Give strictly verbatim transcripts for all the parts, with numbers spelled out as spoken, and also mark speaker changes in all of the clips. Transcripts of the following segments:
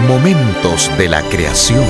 Speaker 1: Momentos de la creación.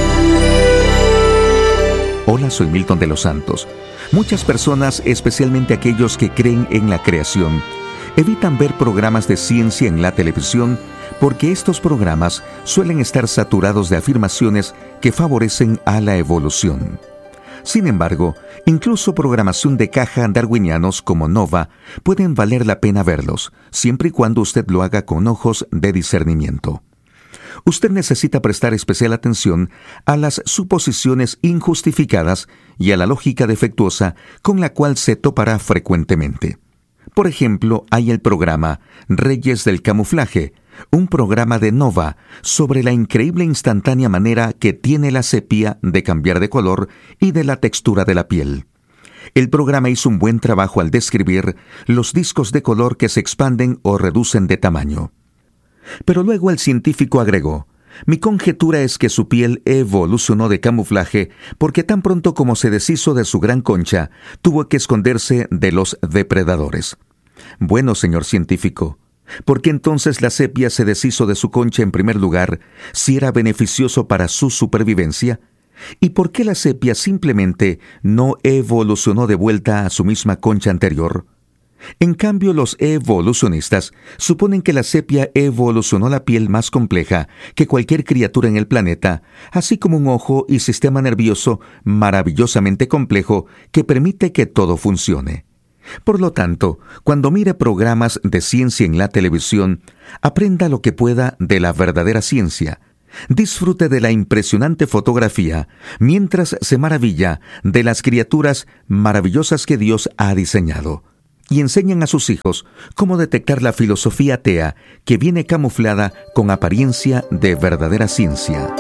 Speaker 1: Hola, soy Milton de los Santos. Muchas personas, especialmente aquellos que creen en la creación, evitan ver programas de ciencia en la televisión porque estos programas suelen estar saturados de afirmaciones que favorecen a la evolución. Sin embargo, incluso programación de caja darwinianos como Nova pueden valer la pena verlos, siempre y cuando usted lo haga con ojos de discernimiento. Usted necesita prestar especial atención a las suposiciones injustificadas y a la lógica defectuosa con la cual se topará frecuentemente. Por ejemplo, hay el programa Reyes del Camuflaje, un programa de Nova sobre la increíble instantánea manera que tiene la sepia de cambiar de color y de la textura de la piel. El programa hizo un buen trabajo al describir los discos de color que se expanden o reducen de tamaño. Pero luego el científico agregó: mi conjetura es que su piel evolucionó de camuflaje porque tan pronto como se deshizo de su gran concha, tuvo que esconderse de los depredadores. Bueno, señor científico, ¿por qué entonces la sepia se deshizo de su concha en primer lugar, si era beneficioso para su supervivencia? ¿Y por qué la sepia simplemente no evolucionó de vuelta a su misma concha anterior? En cambio, los evolucionistas suponen que la sepia evolucionó la piel más compleja que cualquier criatura en el planeta, así como un ojo y sistema nervioso maravillosamente complejo que permite que todo funcione. Por lo tanto, cuando mire programas de ciencia en la televisión, aprenda lo que pueda de la verdadera ciencia. Disfrute de la impresionante fotografía mientras se maravilla de las criaturas maravillosas que Dios ha diseñado. Y enseñan a sus hijos cómo detectar la filosofía atea que viene camuflada con apariencia de verdadera ciencia.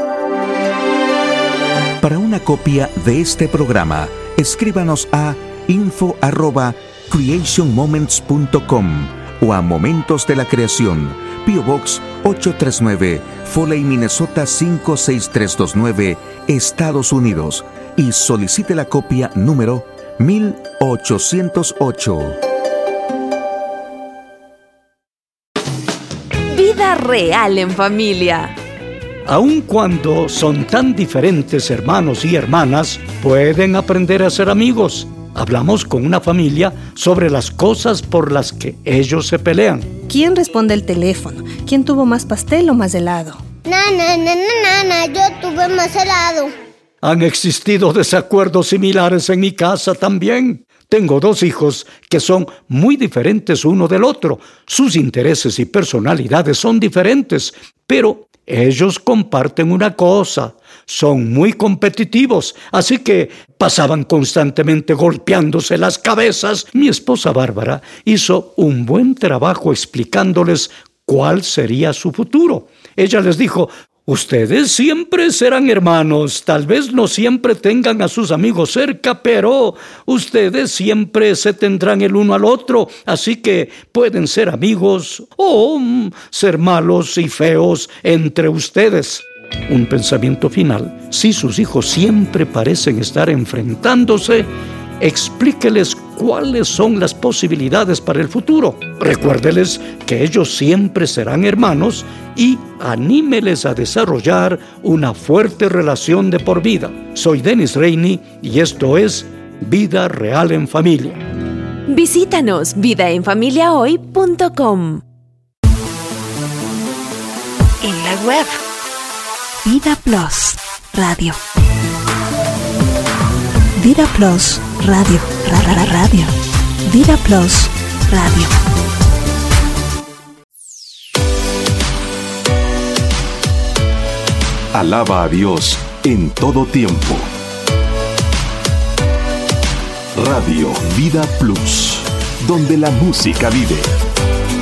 Speaker 1: Para una copia de este programa, escríbanos a info arroba creation moments punto com o a Momentos de la Creación, P O Box ocho tres nueve, Foley, Minnesota cinco seis tres dos nueve, Estados Unidos, y solicite la copia número mil ochocientos ocho.
Speaker 2: Vida real en familia.
Speaker 3: Aun cuando son tan diferentes hermanos y hermanas, pueden aprender a ser amigos. Hablamos con una familia sobre las cosas por las que ellos se pelean.
Speaker 4: ¿Quién responde el teléfono? ¿Quién tuvo más pastel o más helado?
Speaker 5: Nana, nana, nana, yo tuve más helado.
Speaker 3: Han existido desacuerdos similares en mi casa también. Tengo dos hijos que son muy diferentes uno del otro. Sus intereses y personalidades son diferentes, pero ellos comparten una cosa: son muy competitivos, así que pasaban constantemente golpeándose las cabezas. Mi esposa Bárbara hizo un buen trabajo explicándoles cuál sería su futuro. Ella les dijo: ustedes siempre serán hermanos, tal vez no siempre tengan a sus amigos cerca, pero ustedes siempre se tendrán el uno al otro, así que pueden ser amigos o mm, ser malos y feos entre ustedes. Un pensamiento final: si sus hijos siempre parecen estar enfrentándose, explíqueles cuáles son las posibilidades para el futuro. Recuérdeles que ellos siempre serán hermanos y anímeles a desarrollar una fuerte relación de por vida. Soy Dennis Rainey y esto es Vida Real en Familia.
Speaker 2: Visítanos vida en familia hoy punto com.
Speaker 6: En la web Vida Plus Radio. Vida Plus Radio. Ra, ra, radio. Vida Plus Radio.
Speaker 1: Alaba a Dios en todo tiempo. Radio Vida Plus, donde la música vive.